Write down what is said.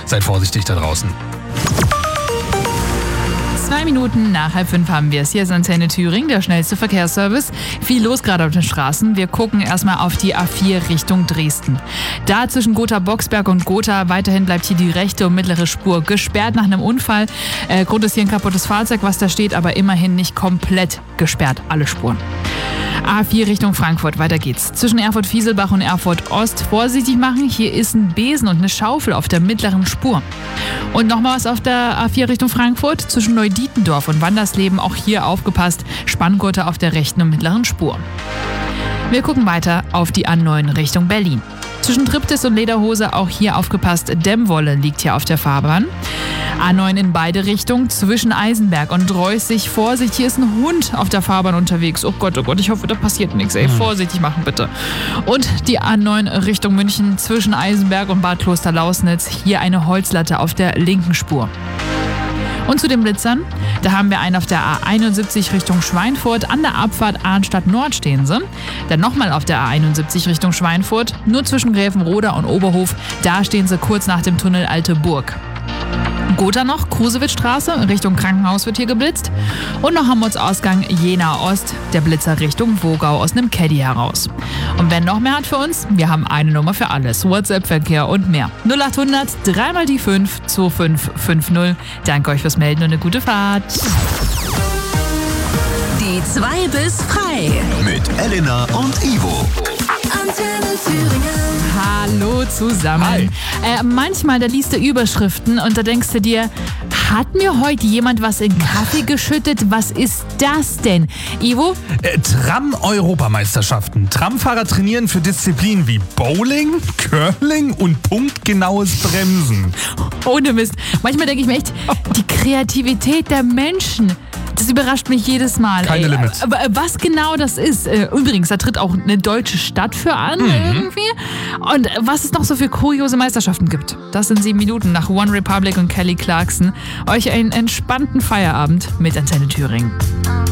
Seid vorsichtig da draußen. 2 Minuten nach 4:30 haben wir es. Hier ist Antenne Thüringen, der schnellste Verkehrsservice. Viel los gerade auf den Straßen. Wir gucken erstmal auf die A4 Richtung Dresden. Da zwischen Gotha-Boxberg und Gotha weiterhin bleibt hier die rechte und mittlere Spur gesperrt nach einem Unfall. Grund ist hier ein kaputtes Fahrzeug, was da steht, aber immerhin nicht komplett gesperrt, alle Spuren. A4 Richtung Frankfurt, weiter geht's. Zwischen Erfurt-Fieselbach und Erfurt-Ost vorsichtig machen. Hier ist ein Besen und eine Schaufel auf der mittleren Spur. Und nochmal was auf der A4 Richtung Frankfurt. Zwischen Neudietendorf und Wandersleben, auch hier aufgepasst. Spanngurte auf der rechten und mittleren Spur. Wir gucken weiter auf die A9 Richtung Berlin. Zwischen Triptis und Lederhose, auch hier aufgepasst, Dämmwolle liegt hier auf der Fahrbahn. A9 in beide Richtungen, zwischen Eisenberg und Dreußig. Vorsicht, hier ist ein Hund auf der Fahrbahn unterwegs. Oh Gott, ich hoffe, da passiert nichts. Vorsichtig machen bitte. Und die A9 Richtung München, zwischen Eisenberg und Bad Klosterlausnitz. Hier eine Holzlatte auf der linken Spur. Und zu den Blitzern, da haben wir einen auf der A71 Richtung Schweinfurt. An der Abfahrt Arnstadt Nord stehen sie. Dann nochmal auf der A71 Richtung Schweinfurt. Nur zwischen Gräfenroda und Oberhof. Da stehen sie kurz nach dem Tunnel Alte Burg. Gotha noch, Krusewitzstraße, Richtung Krankenhaus wird hier geblitzt. Und noch Hammonds-Ausgang Jena Ost, der Blitzer Richtung Wogau aus einem Caddy heraus. Und wer noch mehr hat für uns, wir haben eine Nummer für alles, WhatsApp-Verkehr und mehr. 0800 3 mal die 5 2550. Danke euch fürs Melden und eine gute Fahrt. Die 2 bis frei. Mit Elena und Ivo. Antenne Thüringen. Hallo zusammen. Hi. Manchmal, da liest du Überschriften und da denkst du dir, hat mir heute jemand was in Kaffee geschüttet? Was ist das denn? Ivo? Tram-Europameisterschaften. Tramfahrer trainieren für Disziplinen wie Bowling, Curling und punktgenaues Bremsen. Ohne Mist. Manchmal denke ich mir echt, die Kreativität der Menschen, das überrascht mich jedes Mal. Keine Limits. Aber was genau das ist, übrigens, da tritt auch eine deutsche Stadt für an irgendwie. Und was es noch so für kuriose Meisterschaften gibt, das in 7 Minuten nach One Republic und Kelly Clarkson. Euch einen entspannten Feierabend mit Antenne Thüringen.